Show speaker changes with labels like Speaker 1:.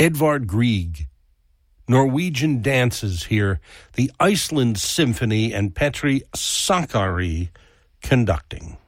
Speaker 1: Edvard Grieg. Norwegian dances here, the Iceland Symphony and Petri Sakari conducting.